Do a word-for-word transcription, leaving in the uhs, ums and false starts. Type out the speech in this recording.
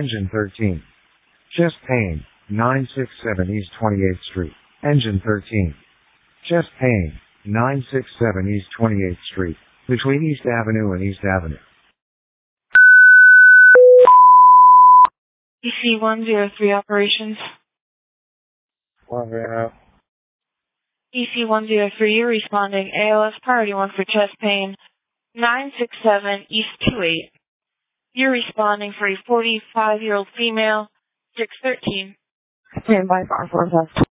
Engine thirteen. Chest pain, nine sixty-seven East twenty-eighth Street. Engine thirteen. Chest pain, nine sixty-seven East twenty-eighth Street. Between East Avenue and East Avenue. E C one zero three operations. one zero. E C one zero three, you're responding. A L S priority one for chest pain, nine six seven East twenty-eighth. You're responding for a forty-five-year-old female, six thirteen. Stand by for our forecast.